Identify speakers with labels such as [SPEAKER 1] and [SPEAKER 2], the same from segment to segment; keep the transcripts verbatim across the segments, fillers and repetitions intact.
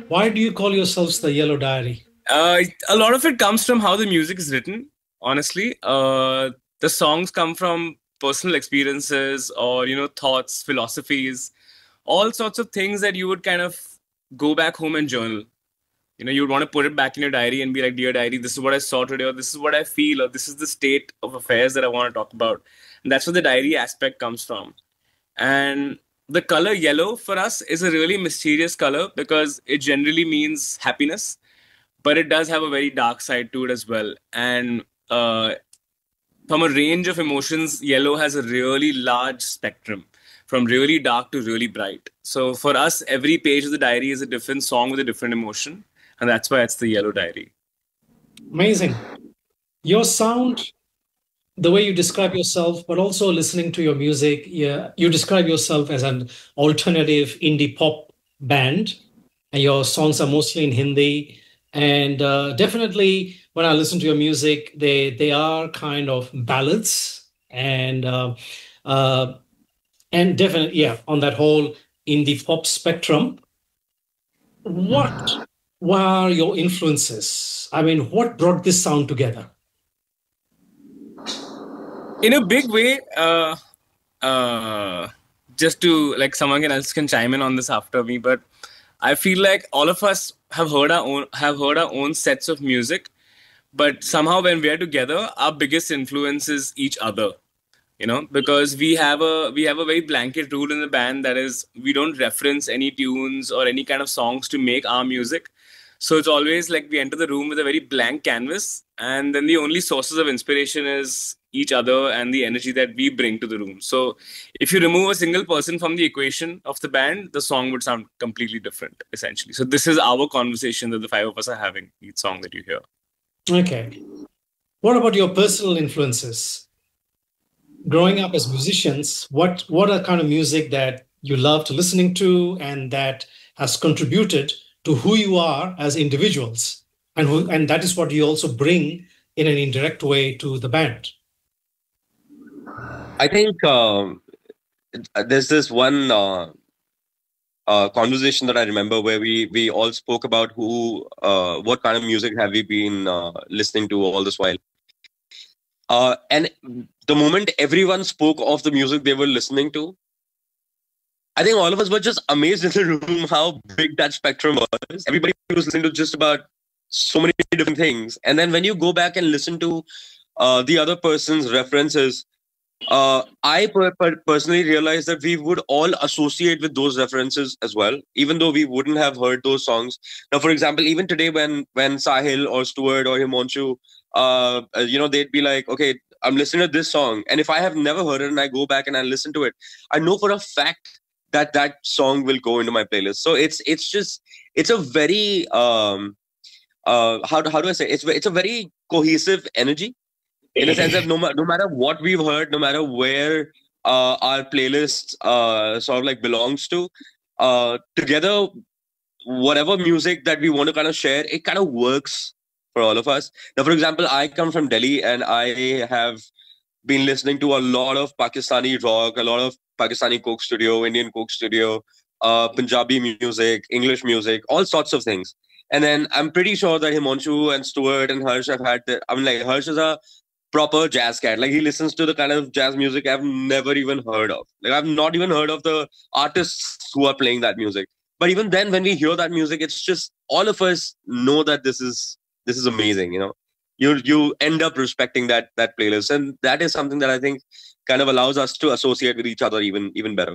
[SPEAKER 1] Why do you call yourselves the Yellow Diary?
[SPEAKER 2] Uh, a lot of it comes from how the music is written, honestly. Uh, the songs come from personal experiences or, you know, thoughts, philosophies, all sorts of things that you would kind of go back home and journal. You know, you'd want to put it back in your diary and be like, dear diary, this is what I saw today, or this is what I feel, or this is the state of affairs that I want to talk about. And that's where the diary aspect comes from. And the color yellow for us is a really mysterious color because it generally means happiness, but it does have a very dark side to it as well. And uh, from a range of emotions, yellow has a really large spectrum from really dark to really bright. So for us, every page of the diary is a different song with a different emotion. And that's why it's the Yellow Diary.
[SPEAKER 1] Amazing. Your sound, the way you describe yourself, but also listening to your music, yeah, you describe yourself as an alternative indie pop band, and your songs are mostly in Hindi. And uh, definitely, when I listen to your music, they they are kind of ballads, and uh, uh, and definitely, yeah, on that whole indie pop spectrum. What were your influences? I mean, what brought this sound together?
[SPEAKER 2] In a big way, uh, uh, just to like someone else can chime in on this after me, but I feel like all of us have heard our own have heard our own sets of music, but somehow when we are together, our biggest influence is each other. You know, because we have a we have a very blanket rule in the band, that is we don't reference any tunes or any kind of songs to make our music. So it's always like we enter the room with a very blank canvas, and then the only sources of inspiration is each other and the energy that we bring to the room. So if you remove a single person from the equation of the band, the song would sound completely different, essentially. So this is our conversation that the five of us are having, each song that you hear.
[SPEAKER 1] Okay. What about your personal influences? Growing up as musicians, what what are kind of music that you loved listening to and that has contributed to who you are as individuals, and who, and that is what you also bring in an indirect way to the band?
[SPEAKER 3] I think um, there's this one uh, uh, conversation that I remember where we we all spoke about who, uh, what kind of music have we been uh, listening to all this while. Uh, and the moment everyone spoke of the music they were listening to, I think all of us were just amazed in the room how big that spectrum was. Everybody was listening to just about so many different things. And then when you go back and listen to uh, the other person's references, uh, I per- per- personally realized that we would all associate with those references as well, even though we wouldn't have heard those songs. Now, for example, even today when when Sahil or Stuart or Himanshu, uh, uh, you know, they'd be like, okay, I'm listening to this song. And if I have never heard it and I go back and I listen to it, I know for a fact that that song will go into my playlist. So it's it's just, it's a very, um, uh, how, do, how do I say, it's, it's a very cohesive energy, in a sense that no, ma- no matter what we've heard, no matter where uh, our playlist uh, sort of like belongs to, uh, together, whatever music that we want to kind of share, it kind of works for all of us. Now, for example, I come from Delhi and I have been listening to a lot of Pakistani rock, a lot of Pakistani Coke Studio, Indian Coke Studio, uh, Punjabi music, English music, all sorts of things. And then I'm pretty sure that Himanshu and Stuart and Harsh have had the, I mean, like, Harsh is a proper jazz cat. Like, he listens to the kind of jazz music I've never even heard of. Like, I've not even heard of the artists who are playing that music. But even then, when we hear that music, it's just all of us know that this is this is amazing. You know, you you end up respecting that that playlist, and that is something that I think kind of allows us to associate with each other even even better.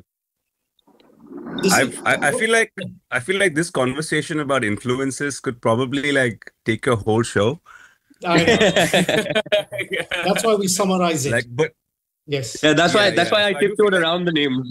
[SPEAKER 4] I, I I feel like I feel like this conversation about influences could probably like take a whole show.
[SPEAKER 1] I know. That's why we summarize it.
[SPEAKER 4] Like, but
[SPEAKER 1] yes,
[SPEAKER 3] Yeah, that's why
[SPEAKER 4] Yeah,
[SPEAKER 3] that's
[SPEAKER 4] yeah.
[SPEAKER 3] why I
[SPEAKER 4] So I do
[SPEAKER 3] tiptoed
[SPEAKER 4] feel like-
[SPEAKER 3] around the names.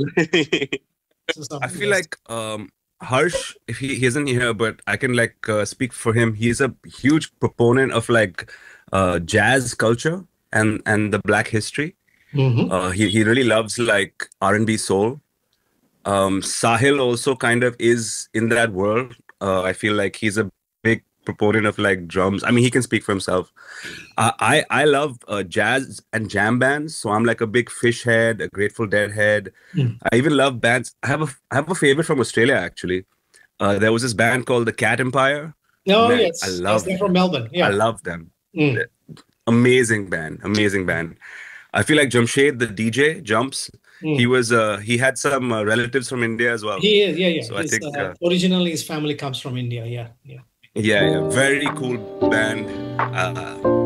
[SPEAKER 4] I feel like um, Harsh, if he, he isn't here, but I can like uh, speak for him. He's a huge proponent of like uh, jazz culture and and the Black history.
[SPEAKER 1] Mhm.
[SPEAKER 4] Uh, he he really loves like R and B soul. Um, Sahil also kind of is in that world. Uh, I feel like he's a big proponent of like drums. I mean, he can speak for himself. Uh, I I love uh, jazz and jam bands, so I'm like a big Fish head, a Grateful Dead head.
[SPEAKER 1] Mm.
[SPEAKER 4] I even love bands. I have a I have a favorite from Australia actually. Uh, there was this band called the Cat Empire.
[SPEAKER 1] Oh,
[SPEAKER 4] Man,
[SPEAKER 1] yes.
[SPEAKER 4] I
[SPEAKER 1] Yes,
[SPEAKER 4] love
[SPEAKER 1] they're
[SPEAKER 4] them.
[SPEAKER 1] from Melbourne.
[SPEAKER 4] I
[SPEAKER 1] Yeah.
[SPEAKER 4] love them.
[SPEAKER 1] Mm.
[SPEAKER 4] Amazing band. Amazing band. I feel like Jamshed, the D J, Jumps. He
[SPEAKER 1] Mm.
[SPEAKER 4] was. Uh, he had some uh, relatives from India as well.
[SPEAKER 1] He is, yeah, yeah.
[SPEAKER 4] So I
[SPEAKER 1] He's,
[SPEAKER 4] think.
[SPEAKER 1] uh,
[SPEAKER 4] Uh,
[SPEAKER 1] originally, his family comes from India. Yeah, yeah.
[SPEAKER 4] yeah, yeah. Very cool band. Uh,